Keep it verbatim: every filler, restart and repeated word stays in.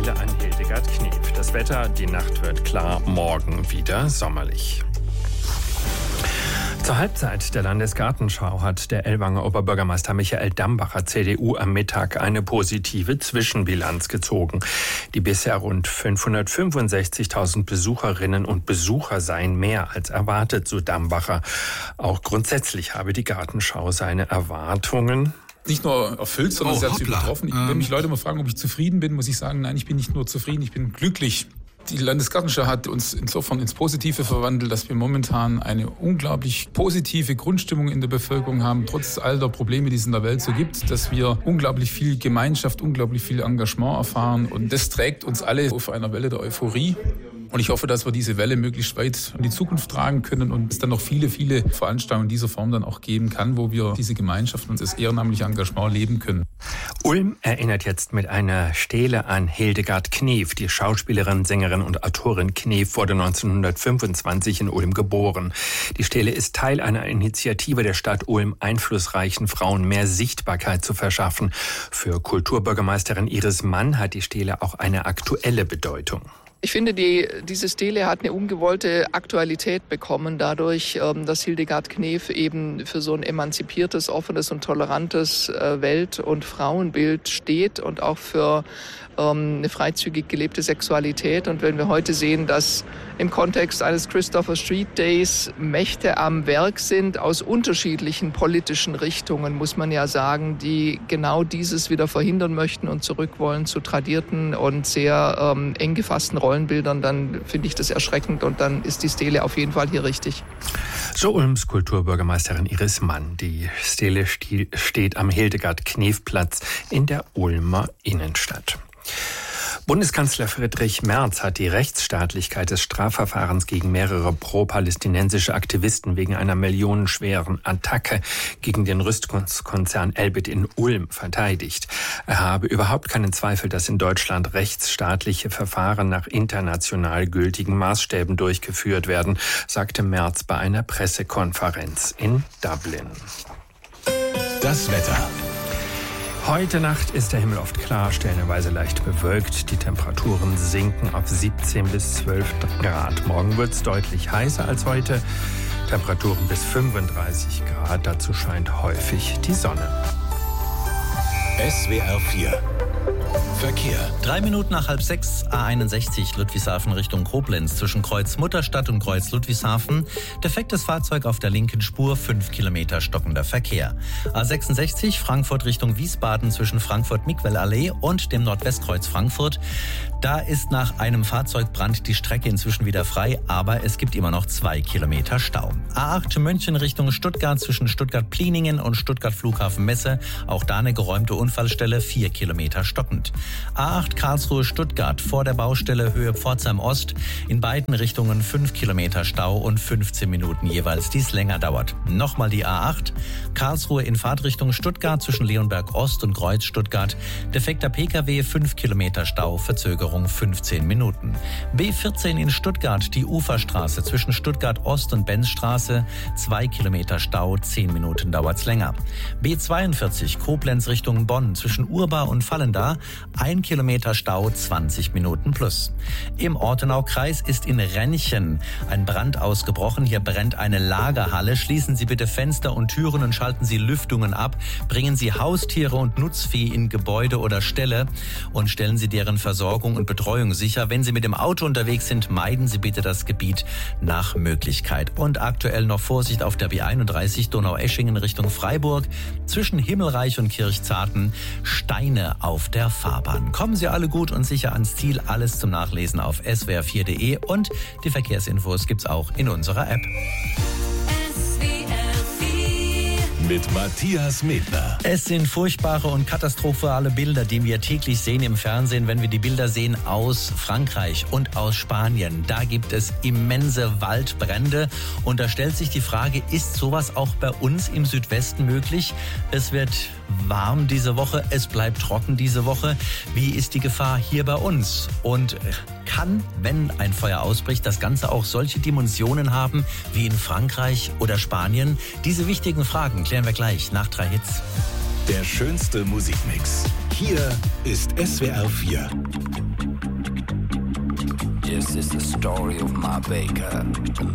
Schauspiele an Hildegard Knef. Das Wetter, die Nacht wird klar, morgen wieder sommerlich. Zur Halbzeit der Landesgartenschau hat der Ellwanger Oberbürgermeister Michael Dambacher, C D U, am Mittag eine positive Zwischenbilanz gezogen. Die bisher rund fünfhundertfünfundsechzigtausend Besucherinnen und Besucher seien mehr als erwartet, so Dambacher. Auch grundsätzlich habe die Gartenschau seine Erwartungen nicht nur erfüllt, sondern oh, selbst hoppla. übertroffen. Ich, wenn mich Leute mal fragen, ob ich zufrieden bin, muss ich sagen, nein, ich bin nicht nur zufrieden, ich bin glücklich. Die Landesgartenschau hat uns insofern ins Positive verwandelt, dass wir momentan eine unglaublich positive Grundstimmung in der Bevölkerung haben, trotz all der Probleme, die es in der Welt so gibt, dass wir unglaublich viel Gemeinschaft, unglaublich viel Engagement erfahren und das trägt uns alle auf einer Welle der Euphorie. Und ich hoffe, dass wir diese Welle möglichst weit in die Zukunft tragen können und es dann noch viele, viele Veranstaltungen dieser Form dann auch geben kann, wo wir diese Gemeinschaft und das ehrenamtliche Engagement leben können. Ulm erinnert jetzt mit einer Stele an Hildegard Knef. Die Schauspielerin, Sängerin und Autorin Knef wurde neunzehnhundertfünfundzwanzig in Ulm geboren. Die Stele ist Teil einer Initiative der Stadt Ulm, einflussreichen Frauen mehr Sichtbarkeit zu verschaffen. Für Kulturbürgermeisterin Iris Mann hat die Stele auch eine aktuelle Bedeutung. Ich finde, die, diese Stele hat eine ungewollte Aktualität bekommen, dadurch, dass Hildegard Knef eben für so ein emanzipiertes, offenes und tolerantes Welt- und Frauenbild steht und auch für ähm, eine freizügig gelebte Sexualität. Und wenn wir heute sehen, dass im Kontext eines Christopher Street Days Mächte am Werk sind aus unterschiedlichen politischen Richtungen, muss man ja sagen, die genau dieses wieder verhindern möchten und zurück wollen zu tradierten und sehr ähm, eng gefassten Rollenbildern, dann finde ich das erschreckend und dann ist die Stele auf jeden Fall hier richtig. So Ulms Kulturbürgermeisterin Iris Mann. Die Stele steht am Hildegard-Knef-Platz in der Ulmer Innenstadt. Bundeskanzler Friedrich Merz hat die Rechtsstaatlichkeit des Strafverfahrens gegen mehrere pro-palästinensische Aktivisten wegen einer millionenschweren Attacke gegen den Rüstungskonzern Elbit in Ulm verteidigt. Er habe überhaupt keinen Zweifel, dass in Deutschland rechtsstaatliche Verfahren nach international gültigen Maßstäben durchgeführt werden, sagte Merz bei einer Pressekonferenz in Dublin. Das Wetter. Heute Nacht ist der Himmel oft klar, stellenweise leicht bewölkt. Die Temperaturen sinken auf siebzehn bis zwölf Grad. Morgen wird es deutlich heißer als heute. Temperaturen bis fünfunddreißig Grad. Dazu scheint häufig die Sonne. S W R vier Verkehr. Drei Minuten nach halb sechs, A einundsechzig, Ludwigshafen Richtung Koblenz, zwischen Kreuz Mutterstadt und Kreuz Ludwigshafen. Defektes Fahrzeug auf der linken Spur, fünf Kilometer stockender Verkehr. A sechsundsechzig, Frankfurt Richtung Wiesbaden, zwischen Frankfurt-Mickwell-Allee und dem Nordwestkreuz Frankfurt. Da ist nach einem Fahrzeugbrand die Strecke inzwischen wieder frei, aber es gibt immer noch zwei Kilometer Stau. A acht München Richtung Stuttgart, zwischen Stuttgart-Pliningen und Stuttgart-Flughafen-Messe. Auch da eine geräumte Unfallstelle, vier Kilometer stockend. A acht Karlsruhe-Stuttgart vor der Baustelle Höhe Pforzheim Ost. In beiden Richtungen fünf Kilometer Stau und fünfzehn Minuten jeweils, die es länger dauert. Nochmal die A acht. Karlsruhe in Fahrtrichtung Stuttgart zwischen Leonberg Ost und Kreuz Stuttgart. Defekter Pkw, fünf Kilometer Stau, Verzögerung fünfzehn Minuten. B vierzehn in Stuttgart, die Uferstraße zwischen Stuttgart Ost und Benzstraße. zwei Kilometer Stau, zehn Minuten dauert's länger. B zweiundvierzig Koblenz Richtung Bonn zwischen Urbar und Vallendar. ein Kilometer Stau, zwanzig Minuten plus. Im Ortenaukreis ist in Rennchen ein Brand ausgebrochen. Hier brennt eine Lagerhalle. Schließen Sie bitte Fenster und Türen und schalten Sie Lüftungen ab. Bringen Sie Haustiere und Nutzvieh in Gebäude oder Ställe und stellen Sie deren Versorgung und Betreuung sicher. Wenn Sie mit dem Auto unterwegs sind, meiden Sie bitte das Gebiet nach Möglichkeit. Und aktuell noch Vorsicht auf der B einunddreißig Donaueschingen Richtung Freiburg. Zwischen Himmelreich und Kirchzarten Steine auf der Fahrbahn. Kommen Sie alle gut und sicher ans Ziel. Alles zum Nachlesen auf s w r vier punkt d e und die Verkehrsinfos gibt's auch in unserer App. Mit Matthias Medner. Es sind furchtbare und katastrophale Bilder, die wir täglich sehen im Fernsehen, wenn wir die Bilder sehen aus Frankreich und aus Spanien. Da gibt es immense Waldbrände und da stellt sich die Frage, ist sowas auch bei uns im Südwesten möglich? Es wird warm diese Woche, es bleibt trocken diese Woche. Wie ist die Gefahr hier bei uns? Und kann, wenn ein Feuer ausbricht, das Ganze auch solche Dimensionen haben wie in Frankreich oder Spanien? Diese wichtigen Fragen klären wir gleich nach drei Hits. Der schönste Musikmix. Hier ist S W R vier. This is the story of my baker.